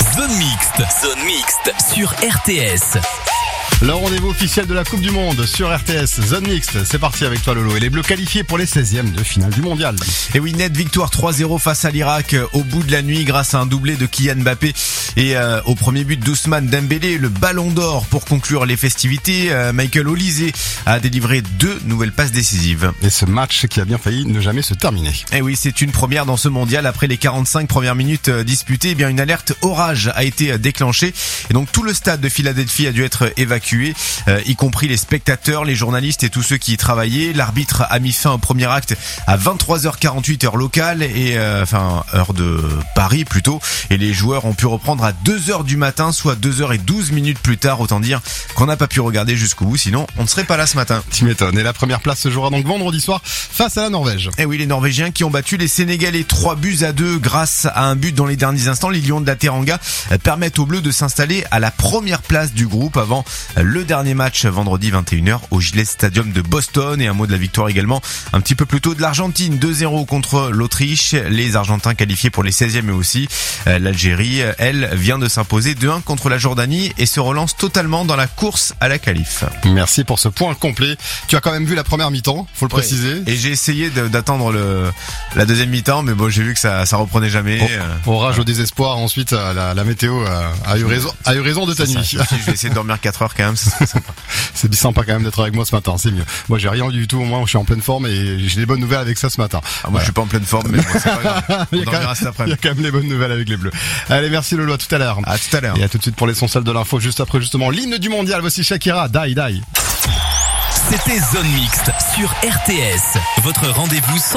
Zone Mixte sur RTS. Le rendez-vous officiel de la Coupe du Monde sur RTS, Zone Mixte. C'est parti avec toi Lolo. Et les Bleus qualifiés pour les 16e de finale du mondial. Et oui, net victoire 3-0 face à l'Irak au bout de la nuit grâce à un doublé de Kylian Mbappé et au premier but d'Ousmane Dembélé, le ballon d'or pour conclure les festivités. Michael Olise a délivré 2 nouvelles passes décisives. Et ce match qui a bien failli ne jamais se terminer. Et oui, c'est une première dans ce mondial. Après les 45 premières minutes disputées, eh bien une alerte orage a été déclenchée. Et donc tout le stade de Philadelphie a dû être évacué. Y compris les spectateurs, les journalistes et tous ceux qui y travaillaient. L'arbitre a mis fin au premier acte à 23h48 heure locale et heure de Paris plutôt, et les joueurs ont pu reprendre à 2h du matin, soit 2h12 minutes plus tard. Autant dire qu'on n'a pas pu regarder jusqu'au bout, sinon on ne serait pas là ce matin. Tu m'étonnes. Et la première place se jouera donc vendredi soir face à la Norvège. Et oui, les Norvégiens qui ont battu les Sénégalais 3-2 grâce à un but dans les derniers instants. Les Lions de la Teranga permettent aux Bleus de s'installer à la première place du groupe avant le dernier match vendredi 21h au Gillette Stadium de Boston. Et un mot de la victoire également un petit peu plus tôt de l'Argentine, 2-0 contre l'Autriche. Les Argentins qualifiés pour les 16e et aussi l'Algérie, elle, vient de s'imposer 2-1 contre la Jordanie et se relance totalement dans la course à la qualif. Merci pour ce point complet. Tu as quand même vu la première mi-temps, faut le préciser. Et j'ai essayé d'attendre la deuxième mi-temps, mais bon, j'ai vu que ça reprenait jamais. Orage au désespoir. Ensuite, la météo a eu raison de ta nuit. Je vais essayer de dormir 4 heures quand même. C'est sympa. C'est sympa quand même d'être avec moi ce matin, c'est mieux. Moi j'ai rien du tout, au moins je suis en pleine forme et j'ai des bonnes nouvelles avec ça ce matin. Moi je suis pas en pleine forme, mais bon, c'est pas grave. On dormira cet après-midi. Il y a quand même les bonnes nouvelles avec les Bleus. Allez, merci Lolo, à tout à l'heure. À tout à l'heure. Et à tout de suite pour l'essentiel de l'info, juste après justement l'hymne du mondial. Voici Shakira, Die Die. C'était Zone Mixte sur RTS. Votre rendez-vous